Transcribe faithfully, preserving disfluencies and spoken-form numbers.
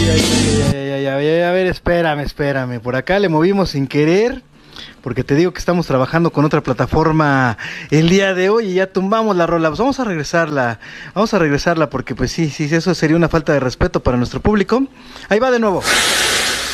Ay, ay, ay, ay, a ver, espérame, espérame. Por acá le movimos sin querer, porque te digo que estamos trabajando con otra plataforma el día de hoy y ya tumbamos la rola. Pues vamos a regresarla, vamos a regresarla porque pues sí, sí, eso sería una falta de respeto para nuestro público. Ahí va de nuevo.